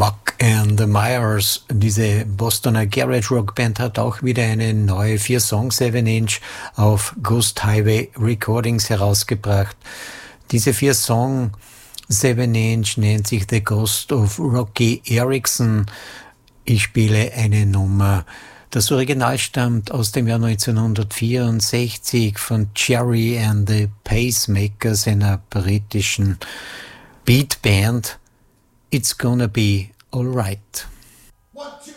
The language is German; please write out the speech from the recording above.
Muck and the Myers, diese Bostoner Garage Rock Band, hat auch wieder eine neue 4-Song 7-Inch auf Ghost Highway Recordings herausgebracht. Diese 4-Song 7-Inch nennt sich The Ghost of Rocky Erickson. Ich spiele eine Nummer. Das Original stammt aus dem Jahr 1964 von Jerry and the Pacemakers, einer britischen Beatband. It's Gonna Be Alright. 1, 2